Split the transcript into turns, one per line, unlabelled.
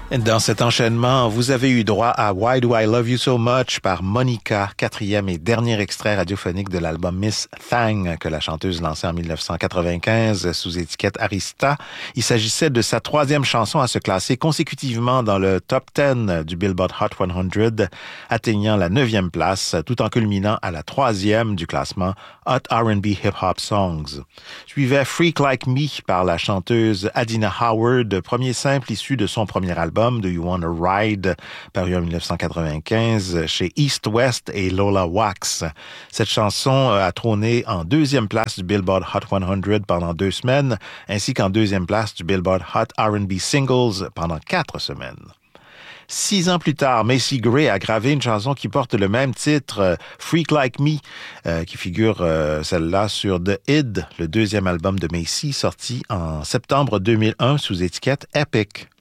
Dans cet enchaînement, vous avez eu droit à Why Do I Love You So Much par Monica, quatrième et dernier extrait radiophonique de l'album Miss Thang que la chanteuse lançait en 1995 sous étiquette Arista. Il s'agissait de sa troisième chanson à se classer consécutivement dans le top 10 du Billboard Hot 100, atteignant la 9e place tout en culminant à la 3e du classement Hot R&B Hip Hop Songs. Suivait Freak Like Me par la chanteuse Adina Howard, premier simple issu de son premier album Do You Wanna Ride, paru en 1995 chez East West et Lola Wax. Cette chanson a trôné en 2e place du Billboard Hot 100 pendant 2 semaines, ainsi qu'en 2e place du Billboard Hot R&B Singles pendant 4 semaines. 6 ans plus tard, Macy Gray a gravé une chanson qui porte le même titre, Freak Like Me, qui figure celle-là sur The Id, le 2e album de Macy, sorti en septembre 2001 sous étiquette Epic.